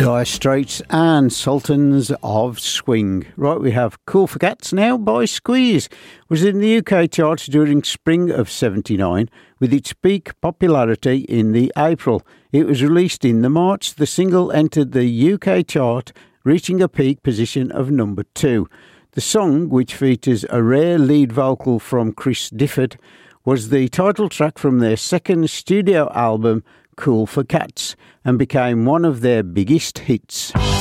Dire Straits and Sultans of Swing. Right, we have Cool for Cats now by Squeeze. Was in the UK charts during spring of 79 with its peak popularity in the April. It was released in the March. The single entered the UK chart, reaching a peak position of number 2. The song, which features a rare lead vocal from Chris Difford, was the title track from their second studio album, Cool for Cats, and became one of their biggest hits.